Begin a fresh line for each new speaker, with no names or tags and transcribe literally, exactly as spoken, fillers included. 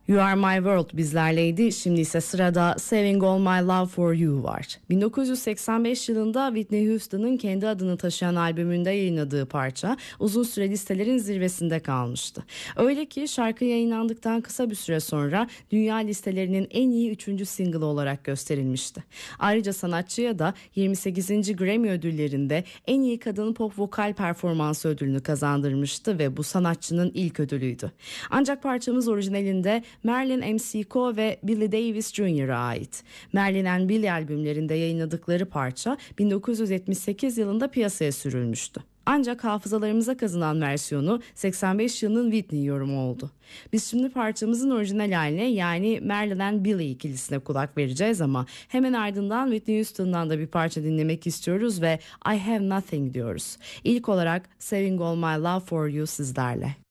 You Are My World bizlerleydi. Şimdi ise sırada Saving All My Love For You var. bin dokuz yüz seksen beş yılında Whitney Houston'ın kendi adını taşıyan albümünde yayınladığı parça uzun süre listelerin zirvesinde kalmıştı. Öyle ki şarkı yayınlandıktan kısa bir süre sonra dünya listelerinin en iyi üçüncü single'ı olarak gösterilmişti. Ayrıca sanatçıya da yirmi sekizinci Grammy ödüllerinde en iyi kadın pop vokal performansı ödülünü kazandırmıştı ve bu sanatçının ilk ödülüydü. Ancak parçamız orijinalinde Marilyn M C Coe ve Billy Davis Junior'a ait. Marilyn and Billy albümlerinde yayınladıkları parça bin dokuz yüz yetmiş sekiz yılında piyasaya sürülmüştü. Ancak hafızalarımıza kazınan versiyonu seksen beş yılının Whitney yorumu oldu. Biz şimdi parçamızın orijinal haline, yani Marilyn and Billy ikilisine kulak vereceğiz ama hemen ardından Whitney Houston'dan da bir parça dinlemek istiyoruz ve I Have Nothing diyoruz. İlk olarak Saving All My Love For You sizlerle.